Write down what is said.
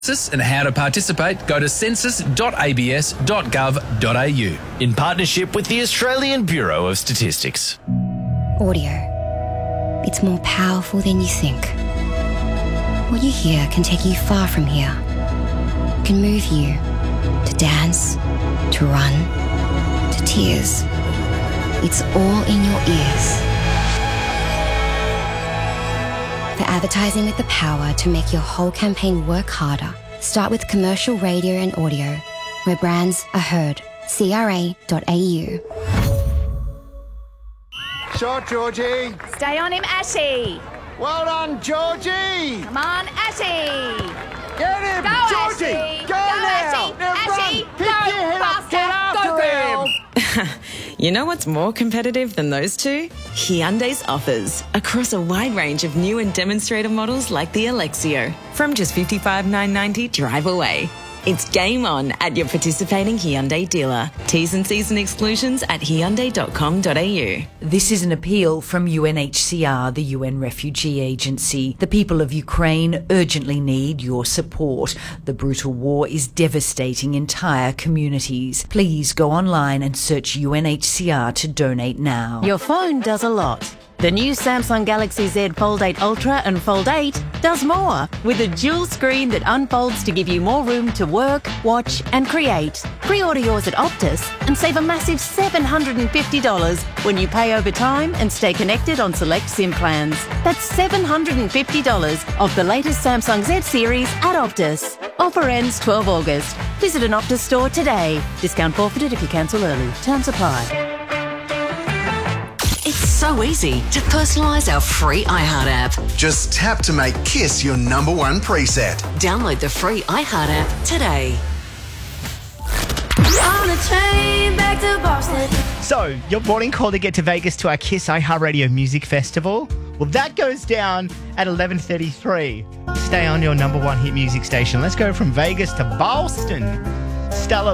And how to participate, go to census.abs.gov.au. In partnership with the Australian Bureau of Statistics. Audio. It's more powerful than you think. What you hear can take you far from here. It can move you to dance, to run, to tears. It's all in your ears. For advertising with the power to make your whole campaign work harder, start with commercial radio and audio, where brands are heard. CRA.au. Shot, Georgie. Stay on him, Ashy. Well done, Georgie. Come on, Ashy. Get him, Go, Georgie. Ashy. Go now. Ashy. Now Ashy. run. Go, Pick your head up. Get faster. after him. You know what's more competitive than those two? Hyundai's offers across a wide range of new and demonstrator models like the Alexio. From just $55,990 drive away. It's game on at your participating Hyundai dealer. T's and C's and exclusions at hyundai.com.au. This is an appeal from UNHCR, the UN Refugee Agency. The people of Ukraine urgently need your support. The brutal war is devastating entire communities. Please go online and search UNHCR to donate now. Your phone does a lot. The new Samsung Galaxy Z Fold 8 Ultra and Fold 8 does more, with a dual screen that unfolds to give you more room to work, watch and create. Pre-order yours at Optus and save a massive $750 when you pay over time and stay connected on select SIM plans. That's $750 of the latest Samsung Z series at Optus. Offer ends 12 August. Visit an Optus store today. Discount forfeited if you cancel early. Terms apply. It's so easy to personalise our free iHeart app. Just tap to make Kiss your number one preset. Download the free iHeart app today. On a train back to Boston. So, your boarding call to get to Vegas to our Kiss iHeartRadio Music Festival? Well, that goes down at 11:33. Stay on your number one hit music station. Let's go from Vegas to Boston. Stella